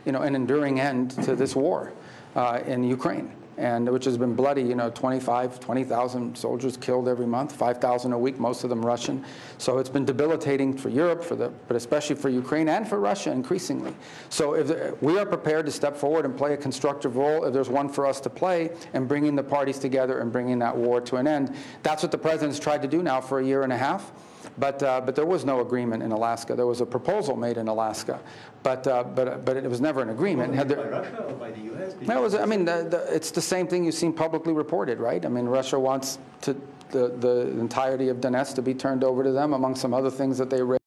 an enduring end to this war in Ukraine, and which has been bloody. 20,000 soldiers killed every month, 5,000 a week, most of them Russian. So it's been debilitating for Europe, but especially for Ukraine and for Russia increasingly. So if we are prepared to step forward and play a constructive role, if there's one for us to play, in bringing the parties together and bringing that war to an end. That's what the president's tried to do now for a year and a half. But there was no agreement in Alaska. There was a proposal made in Alaska, but it was never an agreement. By Russia or by the U.S.? No, it's the same thing you've seen publicly reported, right? I mean, Russia wants the entirety of Donetsk to be turned over to them, among some other things that they raised.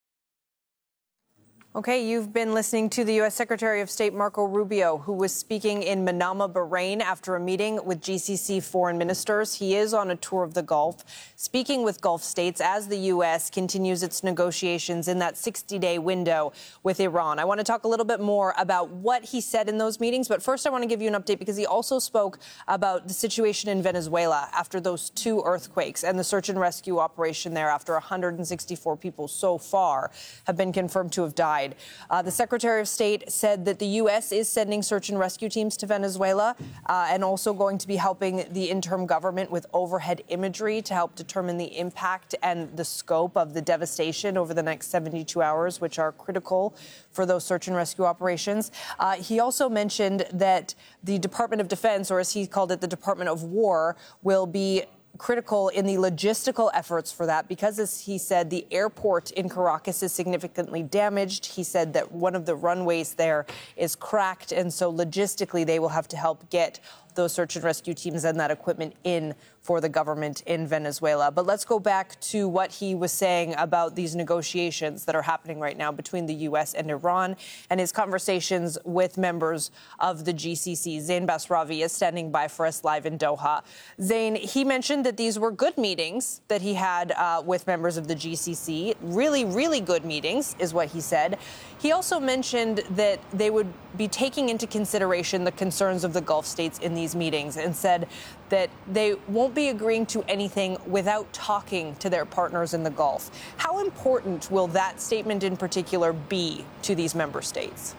Okay, you've been listening to the U.S. Secretary of State Marco Rubio, who was speaking in Manama, Bahrain, after a meeting with GCC foreign ministers. He is on a tour of the Gulf, speaking with Gulf states as the U.S. continues its negotiations in that 60-day window with Iran. I want to talk a little bit more about what he said in those meetings, but first I want to give you an update because he also spoke about the situation in Venezuela after those 2 earthquakes and the search and rescue operation there after 164 people so far have been confirmed to have died. The Secretary of State said that the U.S. is sending search and rescue teams to Venezuela and also going to be helping the interim government with overhead imagery to help determine the impact and the scope of the devastation over the next 72 hours, which are critical for those search and rescue operations. He also mentioned that the Department of Defense, or as he called it, the Department of War, will be critical in the logistical efforts for that because, as he said, the airport in Caracas is significantly damaged. He said that one of the runways there is cracked, and so logistically they will have to help get those search and rescue teams and that equipment in for the government in Venezuela. But let's go back to what he was saying about these negotiations that are happening right now between the U.S. and Iran and his conversations with members of the GCC. Zain Basravi is standing by for us live in Doha. Zain, he mentioned that these were good meetings that he had with members of the GCC. Really, really good meetings is what he said. He also mentioned that they would be taking into consideration the concerns of the Gulf states in these meetings and said that they won't be agreeing to anything without talking to their partners in the Gulf. How important will that statement in particular be to these member states?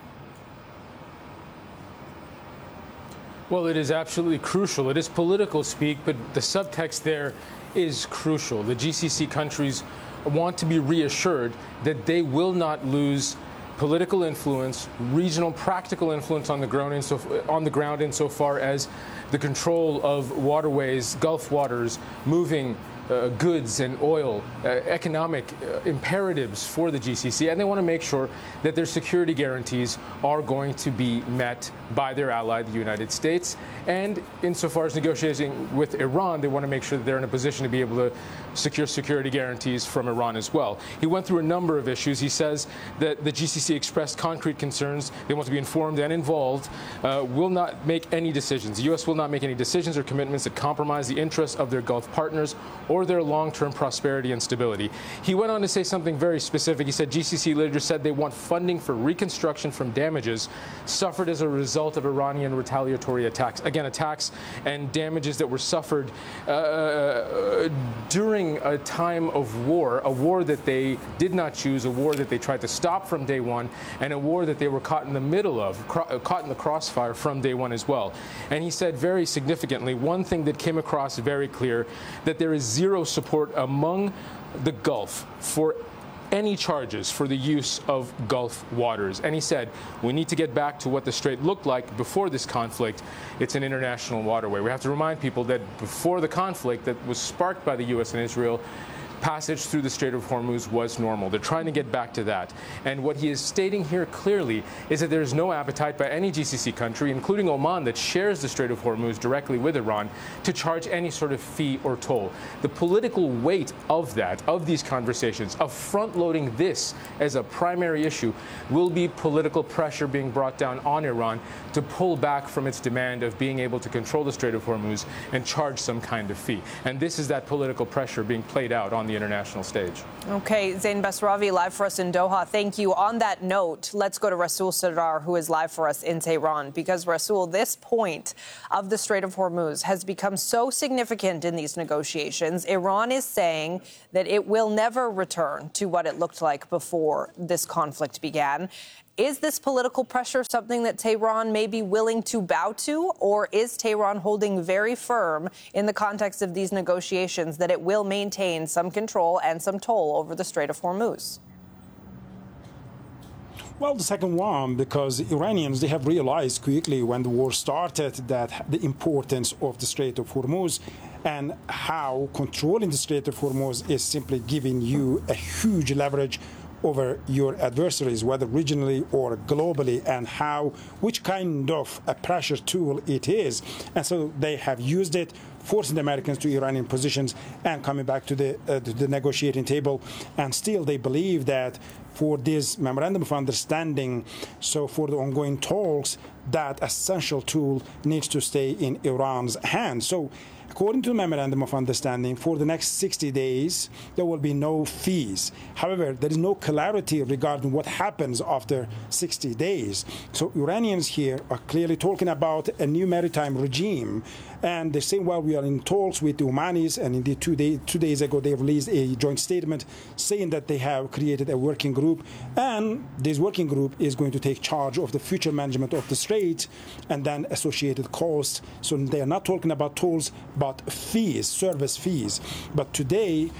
Well, it is absolutely crucial. It is political speak, but the subtext there is crucial. The GCC countries want to be reassured that they will not lose political influence, regional practical influence on the ground insofar as the control of waterways, Gulf waters, moving goods and oil, economic imperatives for the GCC, and they want to make sure that their security guarantees are going to be met by their ally, the United States. And insofar as negotiating with Iran, they want to make sure that they're in a position to be able to secure security guarantees from Iran as well. He went through a number of issues. He says that the GCC expressed concrete concerns. They want to be informed and involved, will not make any decisions. The U.S. will not make any decisions or commitments that compromise the interests of their Gulf partners or their long-term prosperity and stability. He went on to say something very specific. He said GCC leaders said they want funding for reconstruction from damages suffered as a result of Iranian retaliatory attacks. Again, attacks and damages that were suffered during a time of war, a war that they did not choose, a war that they tried to stop from day one, and a war that they were caught in the middle of, caught in the crossfire from day one as well. And he said very significantly, one thing that came across very clear, that there is zero support among the Gulf for any charges for the use of Gulf waters. And he said, we need to get back to what the Strait looked like before this conflict. It's an international waterway. We have to remind people that before the conflict that was sparked by the U.S. and Israel, passage through the Strait of Hormuz was normal. They're trying to get back to that. And what he is stating here clearly is that there's no appetite by any GCC country, including Oman, that shares the Strait of Hormuz directly with Iran, to charge any sort of fee or toll. The political weight of that, of these conversations, of front-loading this as a primary issue, will be political pressure being brought down on Iran to pull back from its demand of being able to control the Strait of Hormuz and charge some kind of fee. And this is that political pressure being played out on the international stage. Okay, Zain Basravi, live for us in Doha. Thank you. On that note, let's go to Rasul Sardar, who is live for us in Tehran, because Rasul, this point of the Strait of Hormuz has become so significant in these negotiations. Iran is saying that it will never return to what it looked like before this conflict began. Is this political pressure something that Tehran may be willing to bow to, or is Tehran holding very firm in the context of these negotiations that it will maintain some control and some toll over the Strait of Hormuz? Well, the second one, because Iranians, they have realized quickly when the war started that the importance of the Strait of Hormuz and how controlling the Strait of Hormuz is simply giving you a huge leverage over your adversaries, whether regionally or globally, and which kind of a pressure tool it is. And so they have used it, forcing the Americans to Iranian positions and coming back to the negotiating table. And still they believe that for this memorandum of understanding, so for the ongoing talks, that essential tool needs to stay in Iran's hands. So according to the memorandum of understanding, for the next 60 days, there will be no fees. However, there is no clarity regarding what happens after 60 days. So Iranians here are clearly talking about a new maritime regime. And they say, well, we are in talks with the Omanis, and indeed 2 days ago they released a joint statement saying that they have created a working group, and this working group is going to take charge of the future management of the strait and then associated costs. So they are not talking about tolls, but fees, service fees. But today,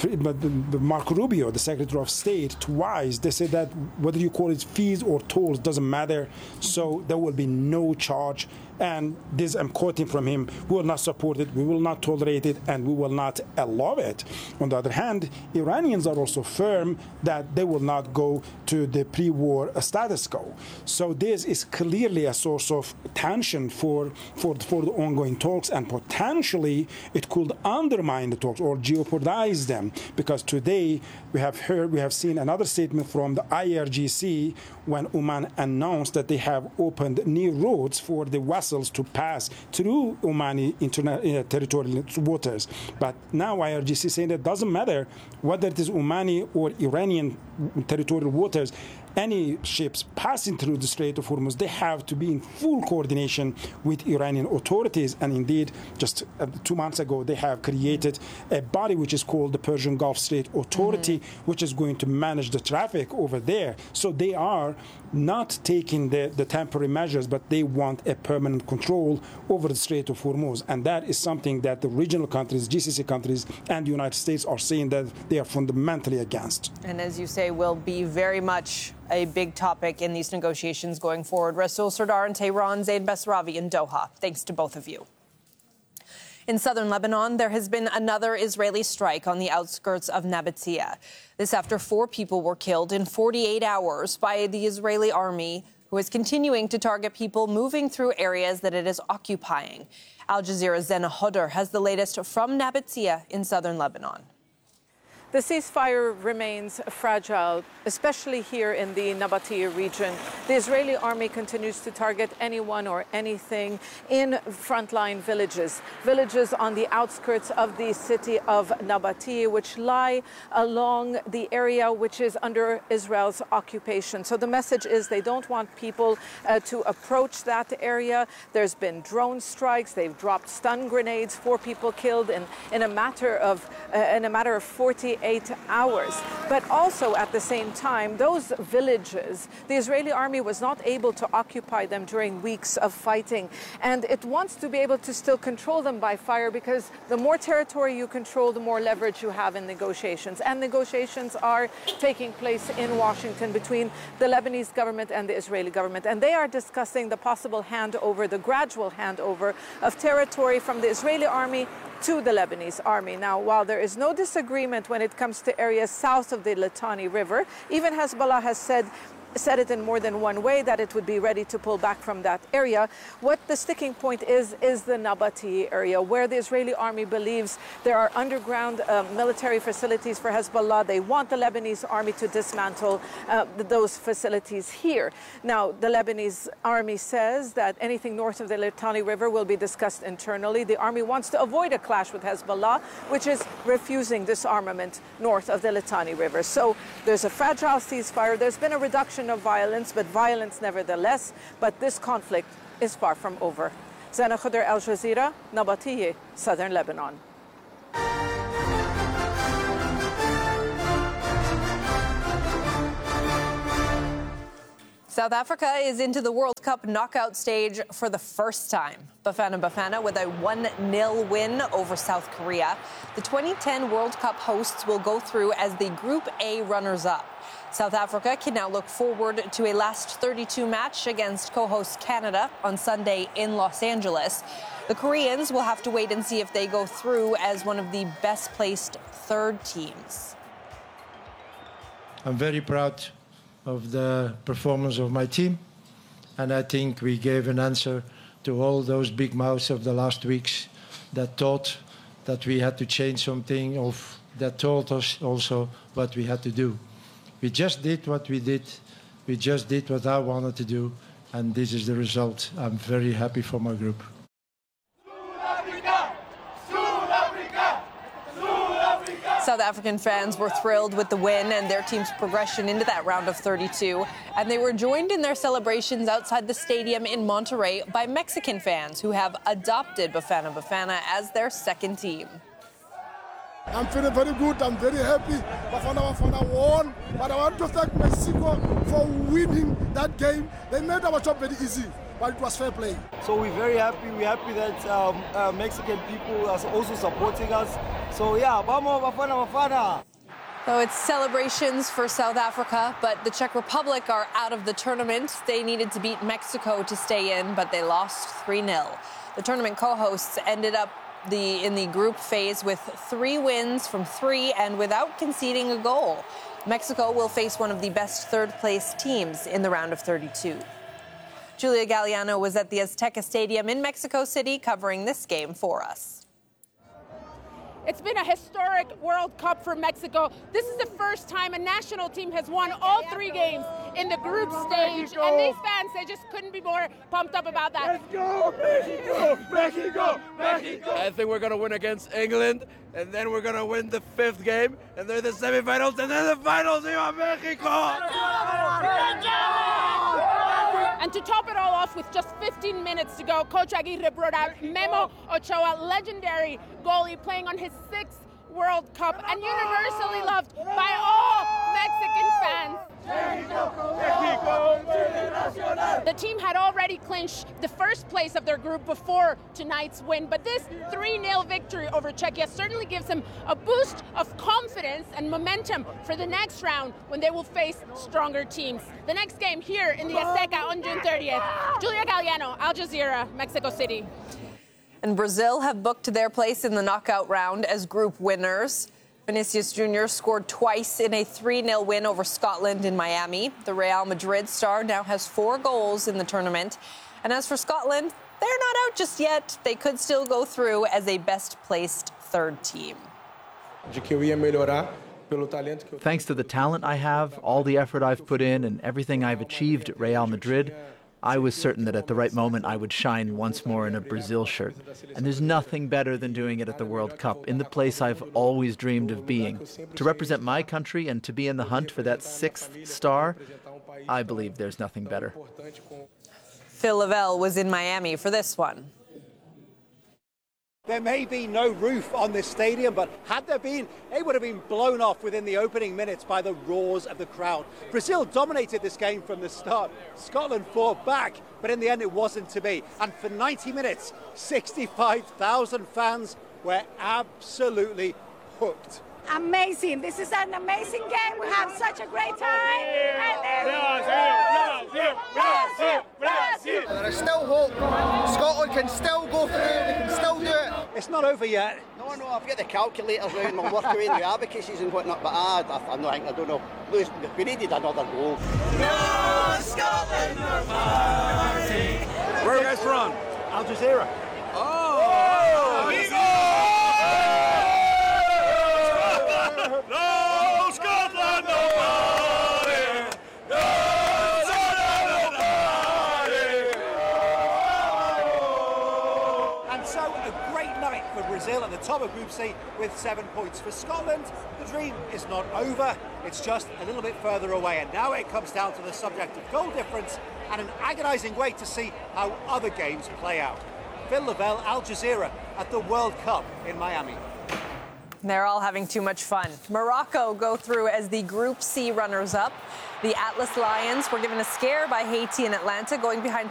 Marco Rubio, the Secretary of State, twice, they said that whether you call it fees or tolls doesn't matter. So there will be no charge. And this, I'm quoting from him, we will not support it, we will not tolerate it, and we will not allow it. On the other hand, Iranians are also firm that they will not go to the pre-war status quo. So this is clearly a source of tension for the ongoing talks, and potentially it could undermine the talks or jeopardize them. Because today we have seen another statement from the IRGC when Oman announced that they have opened new roads for the vessels to pass through Omani territorial waters. But now IRGC saying that it doesn't matter whether it is Omani or Iranian territorial waters, any ships passing through the Strait of Hormuz, they have to be in full coordination with Iranian authorities. And indeed, just 2 months ago, they have created a body which is called the Persian Gulf Strait Authority, which is going to manage the traffic over there. So they are not taking the temporary measures, but they want a permanent control over the Strait of Hormuz. And that is something that the regional countries, GCC countries, and the United States are saying that they are fundamentally against. And as you say, will be very much a big topic in these negotiations going forward. Rasul Sardar in Tehran, Zaid Basravi in Doha. Thanks to both of you. In southern Lebanon, there has been another Israeli strike on the outskirts of Nabatea. This after 4 people were killed in 48 hours by the Israeli army, who is continuing to target people moving through areas that it is occupying. Al Jazeera's Zena Hodder has the latest from Nabatea in southern Lebanon. The ceasefire remains fragile, especially here in the Nabatea region. The Israeli army continues to target anyone or anything in frontline villages on the outskirts of the city of Nabatea, which lie along the area which is under Israel's occupation. So the message is they don't want people to approach that area. There's been drone strikes. They've dropped stun grenades. 4 people killed in a matter of 48 hours. But also at the same time, those villages, the Israeli army was not able to occupy them during weeks of fighting. And it wants to be able to still control them by fire, because the more territory you control, the more leverage you have in negotiations. And negotiations are taking place in Washington between the Lebanese government and the Israeli government. And they are discussing the possible handover, the gradual handover of territory from the Israeli army to the Lebanese army. Now, while there is no disagreement when it comes to areas south of the Litani River, even Hezbollah has said it in more than one way that it would be ready to pull back from that area. What the sticking point is the Nabatea area, where the Israeli army believes there are underground military facilities for Hezbollah. They want the Lebanese army to dismantle those facilities here. Now, the Lebanese army says that anything north of the Litani River will be discussed internally. The army wants to avoid a clash with Hezbollah, which is refusing disarmament north of the Litani River. So there's a fragile ceasefire. There's been a reduction of violence, but violence nevertheless. But this conflict is far from over. Zena Hodder, Al Jazeera, Nabatea, southern Lebanon. South Africa is into the World Cup knockout stage for the first time. Bafana Bafana with a 1-0 win over South Korea. The 2010 World Cup hosts will go through as the Group A runners-up. South Africa can now look forward to a last 32 match against co-host Canada on Sunday in Los Angeles. The Koreans will have to wait and see if they go through as one of the best-placed third teams. I'm very proud of the performance of my team, and I think we gave an answer to all those big mouths of the last weeks that thought that we had to change something, that told us also what we had to do. We just did what we did. We just did what I wanted to do, and this is the result. I'm very happy for my group. South African fans were thrilled with the win and their team's progression into that round of 32. And they were joined in their celebrations outside the stadium in Monterrey by Mexican fans who have adopted Bafana Bafana as their second team. I'm feeling very good. I'm very happy. Bafana Bafana won. But I want to thank Mexico for winning that game. They made our job very easy, but it was fair play. So we're very happy. We're happy that Mexican people are also supporting us. So yeah, vamos Bafana Bafana. So it's celebrations for South Africa, but the Czech Republic are out of the tournament. They needed to beat Mexico to stay in, but they lost 3-0. The tournament co-hosts ended up in the group phase with 3 wins from 3 and without conceding a goal. Mexico will face one of the best third-place teams in the round of 32. Julia Galliano was at the Azteca Stadium in Mexico City covering this game for us. It's been a historic World Cup for Mexico. This is the first time a national team has won all 3 games in the group stage. Mexico. And these fans, they just couldn't be more pumped up about that. Let's go, Mexico! Mexico! Mexico! I think we're going to win against England, and then we're going to win the 5th game, and then the semifinals, and then the finals. Viva Mexico! And to top it all off, with just 15 minutes to go, Coach Aguirre brought out Memo Ochoa, legendary goalie, playing on his 6th World Cup and universally loved by all Mexican fans. The team had already clinched the first place of their group before tonight's win, but this 3-0 victory over Czechia certainly gives them a boost of confidence and momentum for the next round when they will face stronger teams. The next game here in the Azteca on June 30th. Julia Galliano, Al Jazeera, Mexico City. And Brazil have booked their place in the knockout round as group winners. Vinicius Jr. scored twice in a 3-0 win over Scotland in Miami. The Real Madrid star now has 4 goals in the tournament. And as for Scotland, they're not out just yet. They could still go through as a best-placed third team. Thanks to the talent I have, all the effort I've put in, and everything I've achieved at Real Madrid, I was certain that at the right moment I would shine once more in a Brazil shirt. And there's nothing better than doing it at the World Cup, in the place I've always dreamed of being. To represent my country and to be in the hunt for that 6th star, I believe there's nothing better. Phil Lavelle was in Miami for this one. There may be no roof on this stadium, but had there been, it would have been blown off within the opening minutes by the roars of the crowd. Brazil dominated this game from the start. Scotland fought back, but in the end it wasn't to be. And for 90 minutes, 65,000 fans were absolutely hooked. Amazing. This is an amazing game. We have such a great time. There is still hope. Scotland can still go through. They can still do it. It's not over yet. No, I've got the calculators out and I'll work away the abacuses and whatnot, but I don't know. We needed another goal. No, Scotland, no party. Where are you guys from? Al Jazeera. Oh, amigo! No, Scotland, no party. No, Scotland, no party. And so a great night for Brazil at the top of Group C with 7 points. For Scotland, the dream is not over. It's just a little bit further away. And now it comes down to the subject of goal difference and an agonising wait to see how other games play out. Phil Lavelle, Al Jazeera at the World Cup in Miami. They're all having too much fun. Morocco go through as the Group C runners-up. The Atlas Lions were given a scare by Haiti and Atlanta, going behind